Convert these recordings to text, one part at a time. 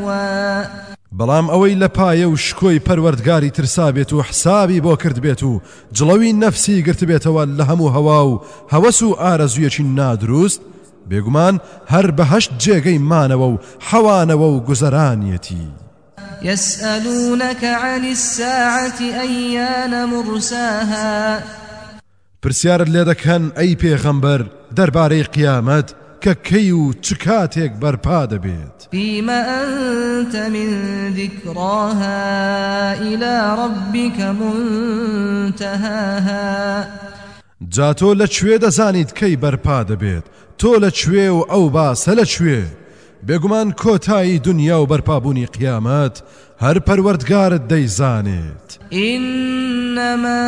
لهوا بەڵام ئەوەی لە پایە و شکۆی پەروەردگاری ترسا بێت و حسابی بۆ کرد بێت و جڵەوی نەفسی گرت بێتەوە لە هەموو هەوا و هەوەس و ئارەزویەکی نادروست بێگومان هەر بەهەشت جێگەی مانەوە و حەوانەوە و گوزەرانیەتی. يسألونك عن الساعة أيان مرساها پرسیارت لێ دەکەن ئەی پێغەمبەر دەربارەی قیامەت کە کەی و چ کاتێک بەرپا دەبێت. فيما أنت من ذكراها إلى ربك منتهاها جا تۆ لەکوێ دەزانیت کەی بەرپا دەبێت، تۆ لەکوێ و ئەو باسە لەکوێ؟ بێگومان کۆتایی دنیا و بەرپابوونی قیامەت هەر پەروەردگارت دەیزانێت. إنما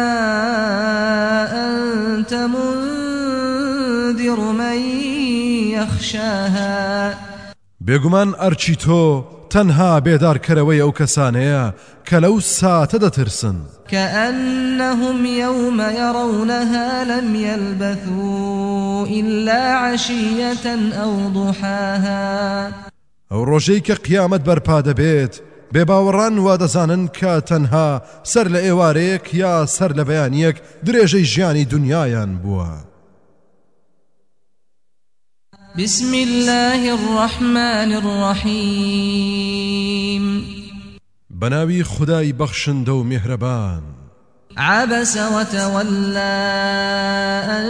أنت منذر من يخشاها بێگومان ئەرچی تۆ تەنها بێدارکەرەوەی ئەو کەسانەیە کە لەو ساتە دەترسن. كأنهم يوم يرونها لم يلبثوا إلا عشية أو ضحاها ئەو ڕۆژەی کە قیامەت بەرپا دەبێت بێباوەڕان وا دەزانن کە تەنها سەر لە ئێوارەیەک یا سەر لە بەیانیەک درێژەی ژیانی دنیایان بووە. بسم الله الرحمن الرحيم بناوي خداي بخشند و مهربان. عبس وتولى أن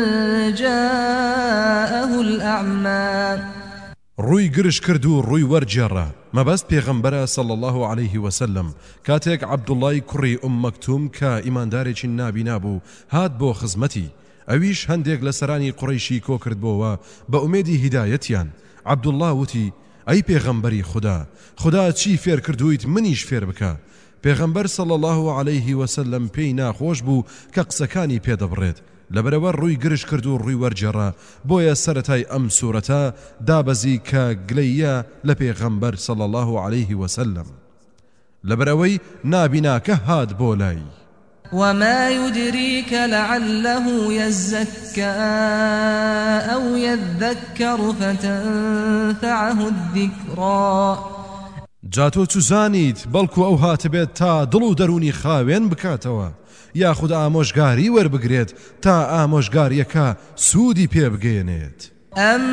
جاءه الأعمى روي گرش کردو روي ورجرة مەبەست پێغەمبەرە صلى الله عليه وسلم کاتێک عەبدوڵڵای کوڕی مەکتوم کە ئیماندارێکی نابینا بوو هات بۆ خزمەتی. ئەویش هەندێک لە سەرانی قوڕەیشی کۆ کردبەوە بە ئومێدی هیدایەتیان. عەبدوڵڵا وتی ئەی پێغەمبەری خدا چی فێر کردویت منیش فێر بکە. پێغەمبەر صلى الله عليه وسلم پێی ناخۆش بوو کە قسەکانی پێدەبڕێت لەبەرەوە ڕووی گرش کرد و ڕووی وەرجێڕا. بۆیە سەرەتای ئەم سوورەتە دابەزی کە گلەیە لە پێغەمبەر صلى الله عليه وسلم لەبەرەوەی نابیناکە هات بۆ لای. وما يدريك لعله يزكى أو يذكر فتنفعه الذكرى جاتۆ چوزانیت بەڵکو ئەو هاتبێت تا دڵ و دەرونی خاوێن بکاتەوە یاخود ئامۆژگاری وەربگرێت تا ئامۆژگاریەکە سوودی پێ بگەێنێت.